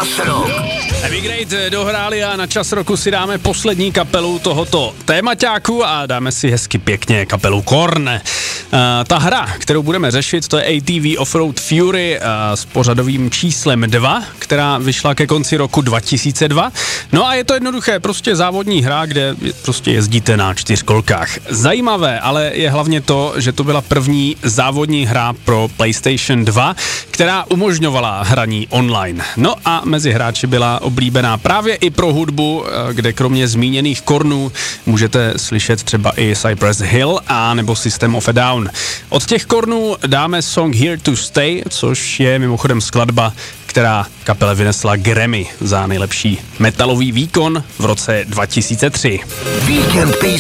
Čas Rock. Emigrate dohráli a na Čas Roku si dáme poslední kapelu tohoto témaťáku a dáme si hezky pěkně kapelu Korn. Ta hra, kterou budeme řešit, to je ATV Offroad Fury s pořadovým číslem 2, která vyšla ke konci roku 2002. No a je to jednoduché, prostě závodní hra, kde prostě jezdíte na 4kolkách. Zajímavé, ale je hlavně to, že to byla první závodní hra pro PlayStation 2, která umožňovala hraní online. No a mezi hráči byla oblíbená právě i pro hudbu, kde kromě zmíněných Kornů můžete slyšet třeba i Cypress Hill a nebo System of a Down. Od těch Kornů dáme song Here to Stay, což je mimochodem skladba, která kapele vynesla Grammy za nejlepší metalový výkon v roce 2003. Víkend písní.